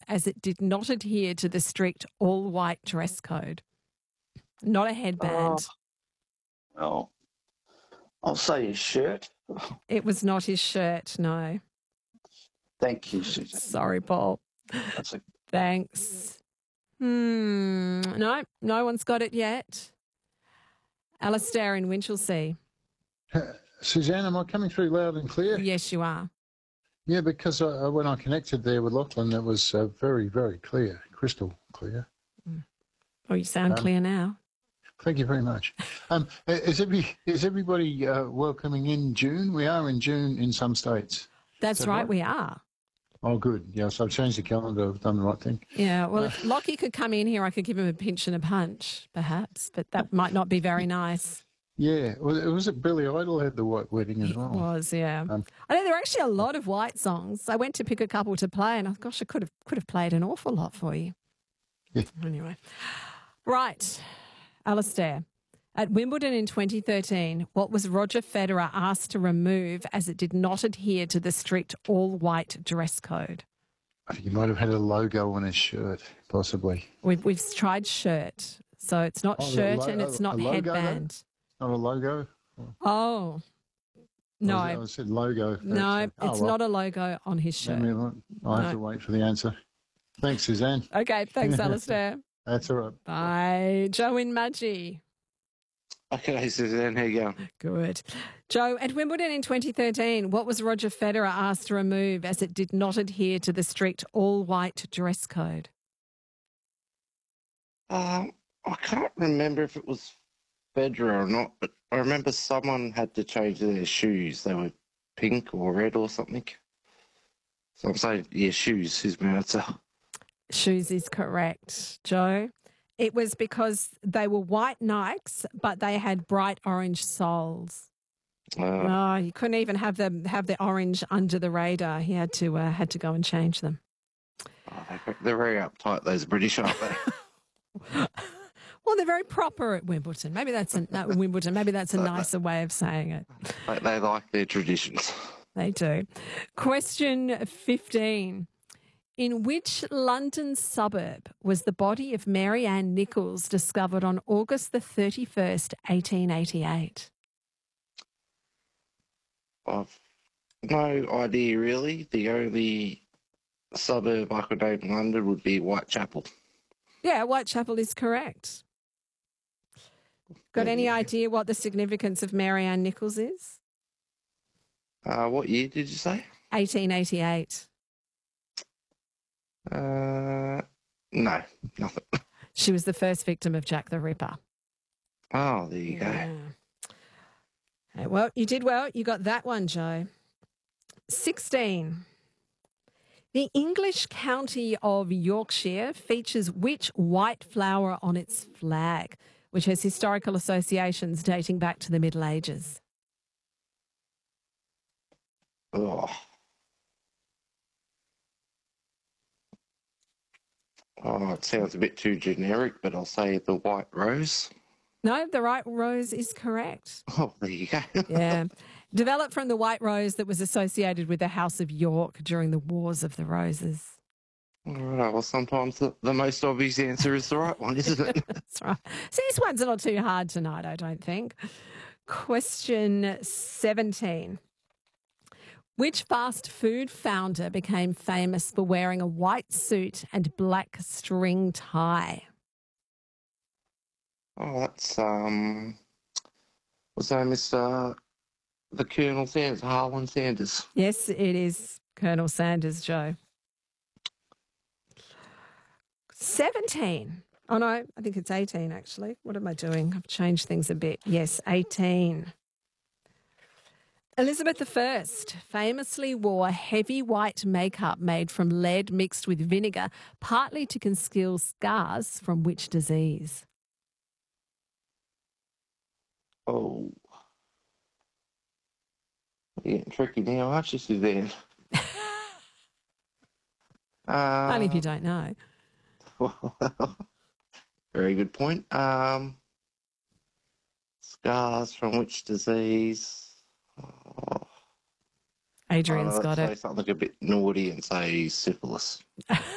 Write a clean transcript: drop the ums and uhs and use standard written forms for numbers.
as it did not adhere to the strict all-white dress code? Not a headband. Well, I'll say his shirt. It was not his shirt, no. Thank you, Susan. Sorry, Paul. Thanks. No one's got it yet. Alistair in Winchelsea. Suzanne, am I coming through loud and clear? Yes, you are. Yeah, because when I connected there with Lachlan, it was very, very clear, crystal clear. Oh, you sound clear now. Thank you very much. Is everybody welcoming in June? We are in June in some states. That's right, we are. Oh, good. Yes, I've changed the calendar. I've done the right thing. Yeah, well, if Lockie could come in here, I could give him a pinch and a punch, perhaps, but that might not be very nice. Yeah, was it Billy Idol had the white wedding as well? It was, yeah. I know there are actually a lot of white songs. I went to pick a couple to play, and I could have played an awful lot for you. Yeah. Anyway, right, Alistair. At Wimbledon in 2013, what was Roger Federer asked to remove as it did not adhere to the strict all-white dress code? I think he might have had a logo on his shirt, possibly. We've tried shirt, so it's not shirt and it's not headband. Not a logo? Oh, no. I said logo. No, it's not a logo on his shirt. I'll have to wait for the answer. Thanks, Suzanne. Okay, thanks, Alistair. That's all right. Bye. Joe in Mudgee. Okay, Suzanne, how you going? Good. Joe, at Wimbledon in 2013, what was Roger Federer asked to remove as it did not adhere to the strict all-white dress code? I can't remember if it was Federer or not, but I remember someone had to change their shoes. They were pink or red or something. So I'm saying, yeah, shoes is my answer. Shoes is correct, Joe. It was because they were white Nikes, but they had bright orange soles. You couldn't even have the orange under the radar. He had to go and change them. They're very uptight, those British, aren't they? Well, they're very proper at Wimbledon. Maybe that's Wimbledon. Maybe that's a nicer way of saying it. They like their traditions. They do. Question 15. In which London suburb was the body of Mary Ann Nichols discovered on August the 31st, 1888? I've no idea, really. The only suburb I could name in London would be Whitechapel. Yeah, Whitechapel is correct. Got any idea what the significance of Mary Ann Nichols is? What year did you say? 1888. No, nothing. She was the first victim of Jack the Ripper. Oh, there you go. Well, you did well. You got that one, Joe. 16. The English county of Yorkshire features which white flower on its flag, which has historical associations dating back to the Middle Ages? Oh, it sounds a bit too generic, but I'll say the white rose. No, the white rose is correct. Oh, there you go. Yeah. Developed from the white rose that was associated with the House of York during the Wars of the Roses. All right, well, sometimes the most obvious answer is the right one, isn't it? That's right. So these ones are not too hard tonight, I don't think. Question 17. Which fast food founder became famous for wearing a white suit and black string tie? Oh, that's, what's that, Mr. The Colonel Sanders, Harlan Sanders. Yes, it is Colonel Sanders, Joe. 17. Oh, no, I think it's 18, actually. What am I doing? I've changed things a bit. Yes, 18. Elizabeth I famously wore heavy white makeup made from lead mixed with vinegar, partly to conceal scars from which disease? Oh. You're getting tricky now, aren't you, Suzanne? Only if you don't know. Very good point. Scars from which disease? Adrian's got it. it. Say something a bit naughty and say syphilis.